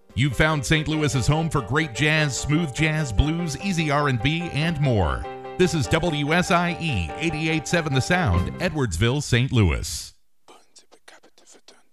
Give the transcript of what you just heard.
You've found St. Louis's home for great jazz, smooth jazz, blues, easy R&B, and more. This is WSIE 88.7 The Sound, Edwardsville, St. Louis.